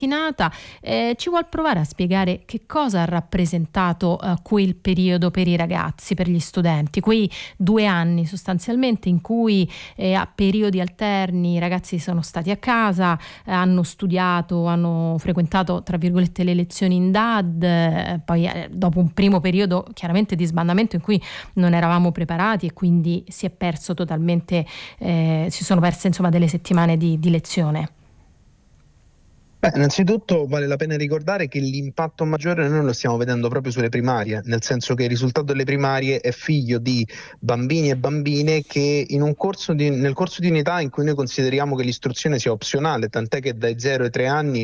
Ci vuol provare a spiegare che cosa ha rappresentato quel periodo per i ragazzi, per gli studenti, quei 2 anni sostanzialmente in cui a periodi alterni i ragazzi sono stati a casa, hanno studiato, hanno frequentato tra virgolette le lezioni in DAD, poi dopo un primo periodo chiaramente di sbandamento in cui non eravamo preparati e quindi si è perso totalmente, si sono perse insomma delle settimane di lezione. Innanzitutto vale la pena ricordare che l'impatto maggiore noi lo stiamo vedendo proprio sulle primarie, nel senso che il risultato delle primarie è figlio di bambini e bambine che nel corso di un'età in cui noi consideriamo che l'istruzione sia opzionale, tant'è che dai 0 ai 3 anni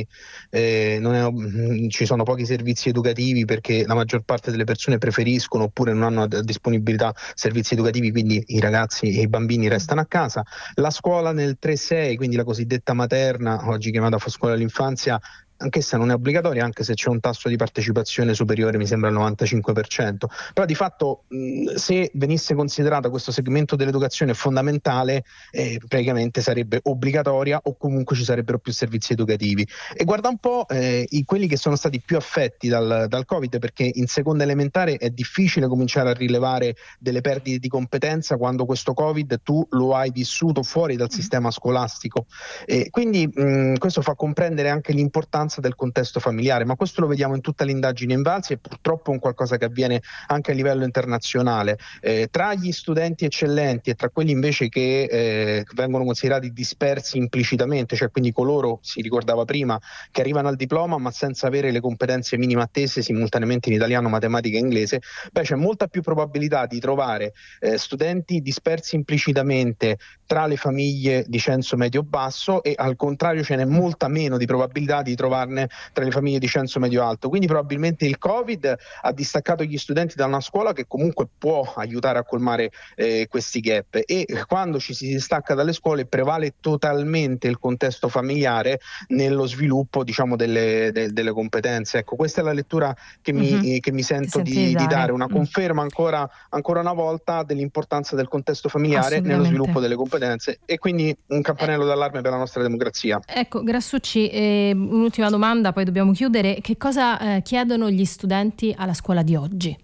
ci sono pochi servizi educativi perché la maggior parte delle persone preferiscono oppure non hanno a disponibilità servizi educativi, quindi i ragazzi e i bambini restano a casa. La scuola nel 3-6, quindi la cosiddetta materna, oggi chiamata scuola dell'infanzia, anch'essa non è obbligatoria, anche se c'è un tasso di partecipazione superiore, mi sembra al 95%, però di fatto se venisse considerata questo segmento dell'educazione fondamentale, praticamente sarebbe obbligatoria o comunque ci sarebbero più servizi educativi. E guarda un po' quelli che sono stati più affetti dal Covid, perché in seconda elementare è difficile cominciare a rilevare delle perdite di competenza quando questo Covid tu lo hai vissuto fuori dal sistema scolastico, quindi questo fa comprendere anche l'importanza del contesto familiare, ma questo lo vediamo in tutta l'indagine Invalsi e purtroppo è un qualcosa che avviene anche a livello internazionale. Tra gli studenti eccellenti e tra quelli invece che vengono considerati dispersi implicitamente, cioè quindi coloro, si ricordava prima, che arrivano al diploma ma senza avere le competenze minime attese simultaneamente in italiano, matematica e inglese, c'è molta più probabilità di trovare studenti dispersi implicitamente tra le famiglie di censo medio-basso e al contrario ce n'è molta meno di probabilità di trovarne tra le famiglie di censo medio-alto. Quindi probabilmente il Covid ha distaccato gli studenti da una scuola che comunque può aiutare a colmare questi gap, e quando ci si distacca dalle scuole prevale totalmente il contesto familiare nello sviluppo, diciamo, delle competenze. Ecco, questa è la lettura che mi sento di dare, una conferma ancora una volta dell'importanza del contesto familiare nello sviluppo delle competenze, e quindi un campanello d'allarme per la nostra democrazia. Ecco, Grassucci, un'ultima domanda, poi dobbiamo chiudere. Che cosa chiedono gli studenti alla scuola di oggi?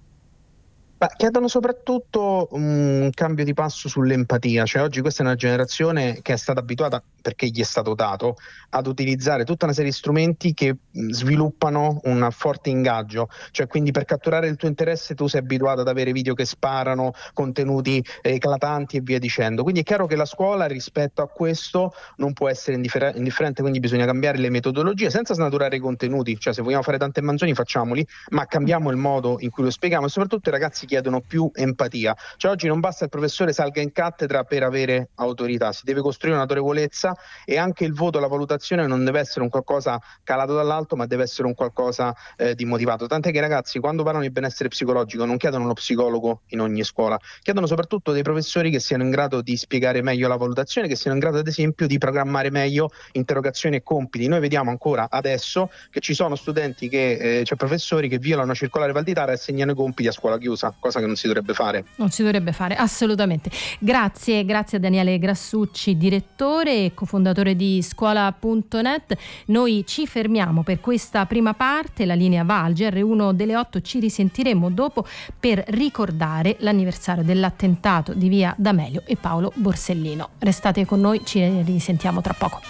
Chiedono soprattutto un cambio di passo sull'empatia, cioè oggi questa è una generazione che è stata abituata, perché gli è stato dato, ad utilizzare tutta una serie di strumenti che sviluppano un forte ingaggio, cioè quindi per catturare il tuo interesse tu sei abituato ad avere video che sparano, contenuti eclatanti e via dicendo, quindi è chiaro che la scuola rispetto a questo non può essere indifferente, quindi bisogna cambiare le metodologie senza snaturare i contenuti, cioè se vogliamo fare tante manzoni facciamoli, ma cambiamo il modo in cui lo spieghiamo, e soprattutto i ragazzi chiedono più empatia, cioè oggi non basta il professore salga in cattedra per avere autorità, si deve costruire un'autorevolezza, e anche il voto, la valutazione non deve essere un qualcosa calato dall'alto, ma deve essere un qualcosa di motivato, tant'è che i ragazzi quando parlano di benessere psicologico non chiedono uno psicologo in ogni scuola, chiedono soprattutto dei professori che siano in grado di spiegare meglio la valutazione, che siano in grado ad esempio di programmare meglio interrogazioni e compiti. Noi vediamo ancora adesso che ci sono studenti c'è professori che violano una circolare Valditara e assegnano i compiti a scuola chiusa, cosa che non si dovrebbe fare. Non si dovrebbe fare, assolutamente. Grazie a Daniele Grassucci, direttore e cofondatore di scuola.net. Noi ci fermiamo per questa prima parte, la linea va al GR1 delle 8, ci risentiremo dopo per ricordare l'anniversario dell'attentato di via D'Amelio e Paolo Borsellino. Restate con noi, ci risentiamo tra poco.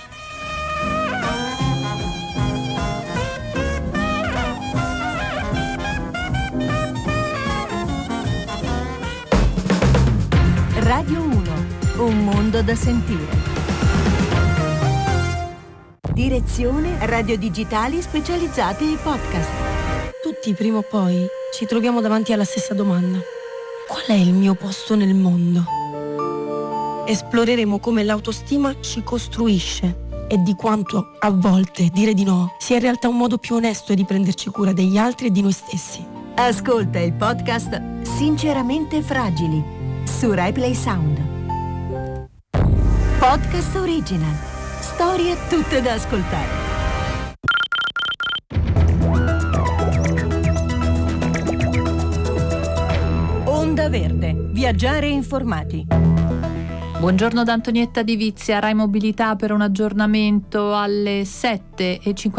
Radio 1, un mondo da sentire. Direzione radio digitali specializzate e podcast. Tutti prima o poi ci troviamo davanti alla stessa domanda: qual è il mio posto nel mondo? Esploreremo come l'autostima ci costruisce e di quanto a volte dire di no sia in realtà un modo più onesto di prenderci cura degli altri e di noi stessi. Ascolta il podcast Sinceramente Fragili su Rai Play Sound. Podcast original. Storie tutte da ascoltare. Onda Verde. Viaggiare informati. Buongiorno da Antonietta Di Vizia, Rai Mobilità per un aggiornamento alle 7:50.